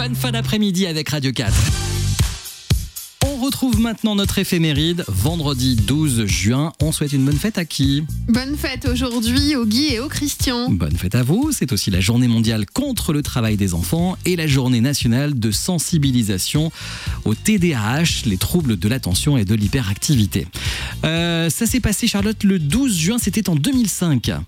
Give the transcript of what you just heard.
Bonne fin d'après-midi avec Radio 4. On retrouve maintenant notre éphéméride, vendredi 12 juin. On souhaite une bonne fête à qui ? Bonne fête aujourd'hui au Guy et au Christian. Bonne fête à vous. C'est aussi la journée mondiale contre le travail des enfants et la journée nationale de sensibilisation au TDAH, les troubles de l'attention et de l'hyperactivité. Ça s'est passé, Charlotte, le 12 juin, c'était en 2005.